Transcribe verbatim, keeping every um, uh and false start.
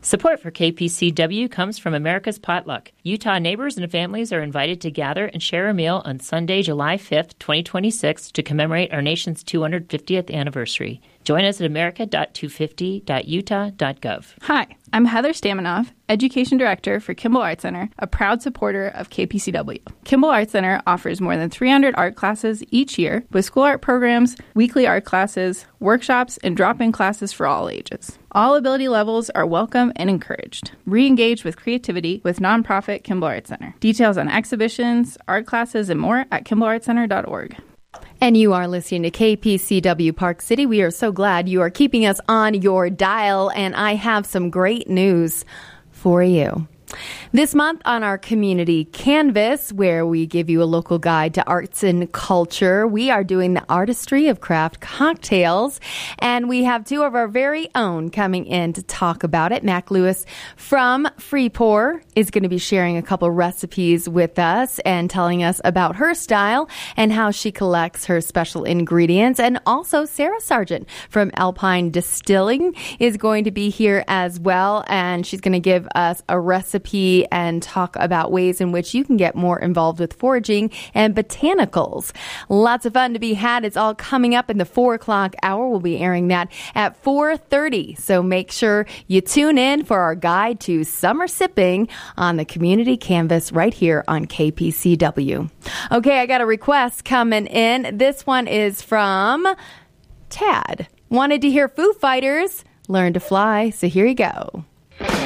Support for K P C W comes from America's Potluck. Utah neighbors and families are invited to gather and share a meal on Sunday, July fifth, twenty twenty-six, to commemorate our nation's two hundred fiftieth anniversary. Join us at america dot two fifty dot utah dot gov. Hi, I'm Heather Staminoff, Education Director for Kimball Art Center, a proud supporter of K P C W. Kimball Art Center offers more than three hundred art classes each year with school art programs, weekly art classes, workshops, and drop-in classes for all ages. All ability levels are welcome and encouraged. Re-engage with creativity with nonprofit Kimball Art Center. Details on exhibitions, art classes, and more at kimball art center dot org. And you are listening to K P C W Park City. We are so glad you are keeping us on your dial, and I have some great news for you. This month on our community canvas, where we give you a local guide to arts and culture, we are doing the artistry of craft cocktails, and we have two of our very own coming in to talk about it. Mac Lewis from Free Pour is going to be sharing a couple recipes with us and telling us about her style and how she collects her special ingredients. And also Sarah Sargent from Alpine Distilling is going to be here as well, and she's going to give us a recipe and talk about ways in which you can get more involved with foraging and botanicals. Lots of fun to be had. It's all coming up in the four o'clock hour. We'll be airing that at four thirty. So make sure you tune in for our guide to summer sipping on the community canvas right here on K P C W. Okay, I got a request coming in. This one is from Tad. Wanted to hear Foo Fighters, Learn to Fly. So here you go.